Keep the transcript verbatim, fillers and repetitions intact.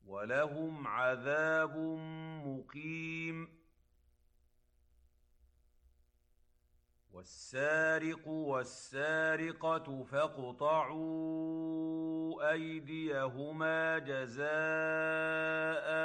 وَلَهُمْ عَذَابٌ مُّقِيمٌ وَالسَّارِقُ وَالسَّارِقَةُ فَاقْطَعُوا أَيْدِيَهُمَا جَزَاءً